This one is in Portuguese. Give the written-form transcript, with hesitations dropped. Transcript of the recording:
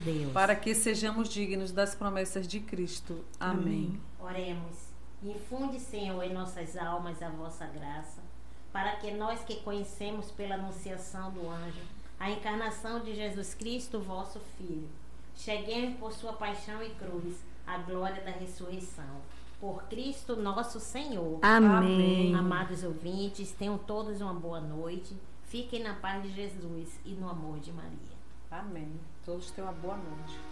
Deus. para que sejamos dignos das promessas de Cristo. Amém. Oremos. Infunde, Senhor, em nossas almas a vossa graça, para que nós que conhecemos pela anunciação do anjo a encarnação de Jesus Cristo, vosso Filho, cheguemos por sua paixão e cruz à glória da ressurreição. Por Cristo nosso Senhor. Amém. Amados ouvintes, tenham todos uma boa noite. Fiquem na paz de Jesus e no amor de Maria. Amém. Todos tenham uma boa noite.